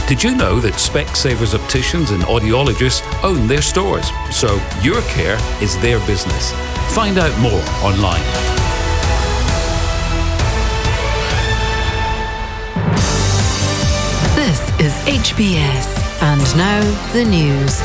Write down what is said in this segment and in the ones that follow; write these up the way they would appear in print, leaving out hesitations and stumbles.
Did you know that Specsavers opticians and audiologists own their stores? So your care is their business. Find out more online. This is HBS, and now the news.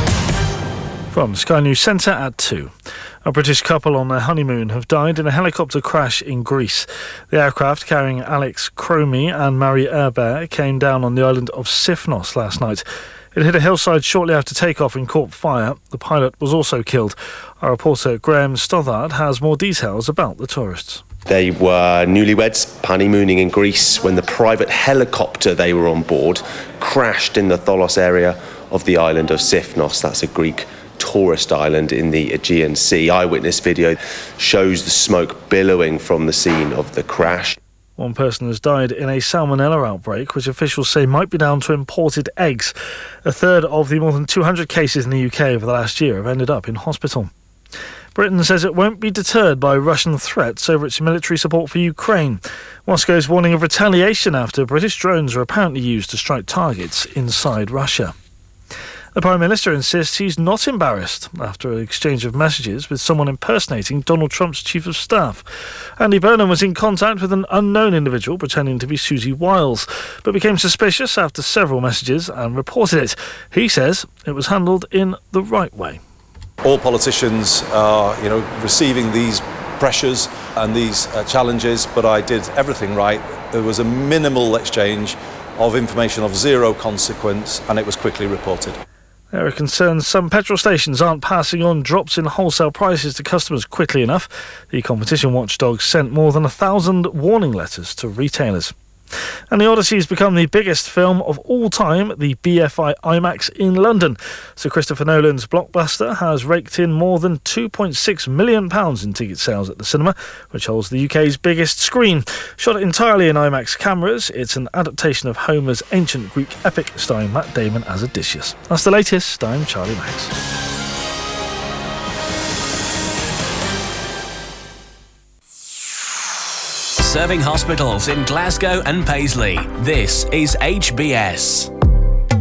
From Sky News Centre at 2. A British couple on their honeymoon have died in a helicopter crash in Greece. The aircraft carrying Alex Cromie and Marie Herbert came down on the island of Sifnos last night. It hit a hillside shortly after takeoff and caught fire. The pilot was also killed. Our reporter Graham Stothard has more details about the tourists. They were newlyweds honeymooning in Greece when the private helicopter they were on board crashed in the Tholos area of the island of Sifnos. That's a Greek tourist island in the Aegean Sea. Eyewitness video shows the smoke billowing from the scene of the crash. One person has died in a salmonella outbreak, which officials say might be down to imported eggs. A third of the more than 200 cases in the UK over the last year have ended up in hospital. Britain says it won't be deterred by Russian threats over its military support for Ukraine. Moscow is warning of retaliation after British drones are apparently used to strike targets inside Russia. The Prime Minister insists he's not embarrassed after an exchange of messages with someone impersonating Donald Trump's Chief of Staff. Andy Burnham was in contact with an unknown individual pretending to be Susie Wiles, but became suspicious after several messages and reported it. He says it was handled in the right way. All politicians are, receiving these pressures and these challenges, but I did everything right. There was a minimal exchange of information of zero consequence, and it was quickly reported. There are concerns some petrol stations aren't passing on drops in wholesale prices to customers quickly enough. The competition watchdog sent more than 1,000 warning letters to retailers. And The Odyssey has become the biggest film of all time at the BFI IMAX in London. Sir Christopher Nolan's blockbuster has raked in more than £2.6 million in ticket sales at the cinema, which holds the UK's biggest screen. Shot entirely in IMAX cameras, it's an adaptation of Homer's ancient Greek epic starring Matt Damon as Odysseus. That's the latest. I'm Charlie Max. Serving hospitals in Glasgow and Paisley. This is HBS.